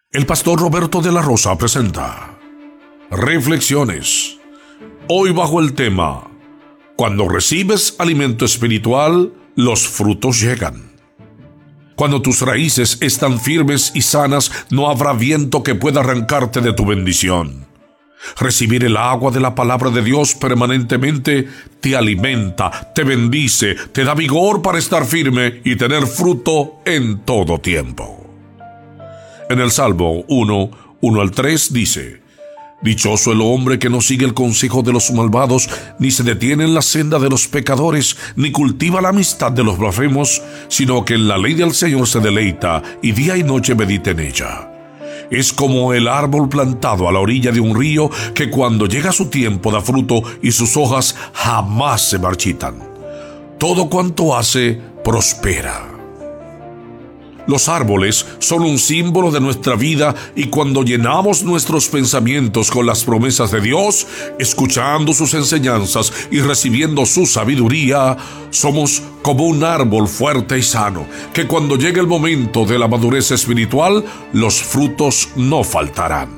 El pastor Roberto de la Rosa presenta Reflexiones. Hoy bajo el tema: cuando recibes alimento espiritual, los frutos llegan. Cuando tus raíces están firmes y sanas, no habrá viento que pueda arrancarte de tu bendición. Recibir el agua de la palabra de Dios permanentemente te alimenta, te bendice, te da vigor para estar firme y tener fruto en todo tiempo. En el Salmo 1 al 3 dice: Dichoso el hombre que no sigue el consejo de los malvados, ni se detiene en la senda de los pecadores, ni cultiva la amistad de los blasfemos, sino que en la ley del Señor se deleita, y día y noche medita en ella. Es como el árbol plantado a la orilla de un río, que cuando llega su tiempo da fruto, y sus hojas jamás se marchitan. Todo cuanto hace, prospera. Los árboles son un símbolo de nuestra vida, y cuando llenamos nuestros pensamientos con las promesas de Dios, escuchando sus enseñanzas y recibiendo su sabiduría, somos como un árbol fuerte y sano, que cuando llegue el momento de la madurez espiritual, los frutos no faltarán.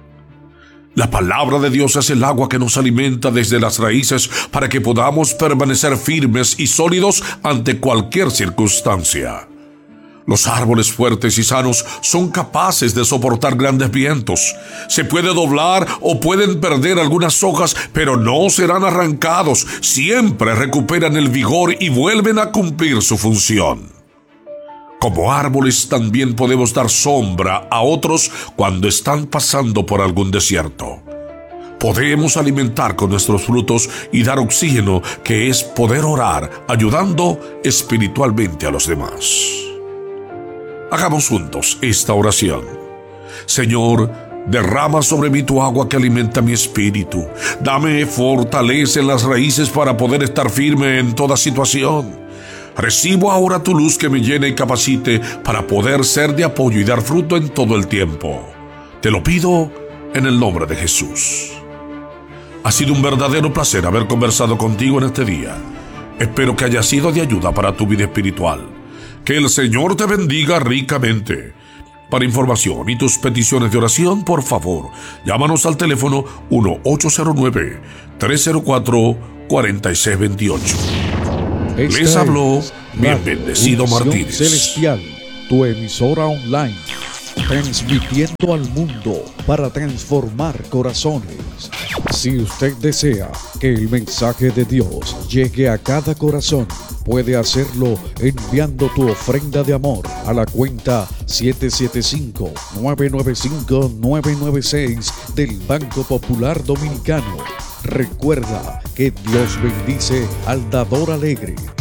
La palabra de Dios es el agua que nos alimenta desde las raíces para que podamos permanecer firmes y sólidos ante cualquier circunstancia. Los árboles fuertes y sanos son capaces de soportar grandes vientos. Se puede doblar o pueden perder algunas hojas, pero no serán arrancados. Siempre recuperan el vigor y vuelven a cumplir su función. Como árboles también podemos dar sombra a otros cuando están pasando por algún desierto. Podemos alimentar con nuestros frutos y dar oxígeno, que es poder orar, ayudando espiritualmente a los demás. Hagamos juntos esta oración. Señor, derrama sobre mí tu agua que alimenta mi espíritu. Dame fortaleza en las raíces para poder estar firme en toda situación. Recibo ahora tu luz que me llene y capacite para poder ser de apoyo y dar fruto en todo el tiempo. Te lo pido en el nombre de Jesús. Ha sido un verdadero placer haber conversado contigo en este día. Espero que haya sido de ayuda para tu vida espiritual. Que el Señor te bendiga ricamente. Para información y tus peticiones de oración, por favor, llámanos al teléfono 1-809-304-4628. Les habló bien bendecido Martínez. Celestial, tu emisora online, transmitiendo al mundo para transformar corazones. Si usted desea que el mensaje de Dios llegue a cada corazón, puede hacerlo enviando tu ofrenda de amor a la cuenta 775-995-996 del Banco Popular Dominicano. Recuerda que Dios bendice al dador alegre.